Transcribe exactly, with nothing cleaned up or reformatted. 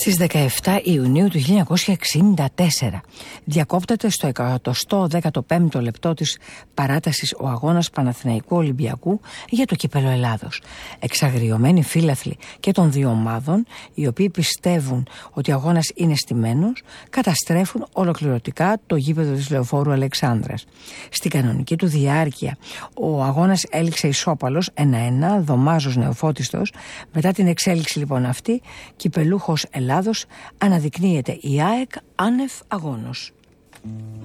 Στις δεκαεφτά Ιουνίου του χίλια εννιακόσια εξήντα τέσσερα διακόπτεται στο εκατοστό δέκατο πέμπτο λεπτό της παράτασης ο αγώνας Παναθηναϊκού Ολυμπιακού για το κύπελλο Ελλάδος. Εξαγριωμένοι φίλαθλοι και των δύο ομάδων, οι οποίοι πιστεύουν ότι ο αγώνας είναι στημένος, καταστρέφουν ολοκληρωτικά το γήπεδο της Λεωφόρου Αλεξάνδρας. Στην κανονική του διάρκεια ο αγώνας έληξε ισόπαλος ένα ένα, Δωμάζος Νεοφώτιστος. Μετά την εξέλιξη λοιπόν αυτή, κυπελούχος Ελλάδος αναδεικνύεται η ΑΕΚ άνευ αγώνος.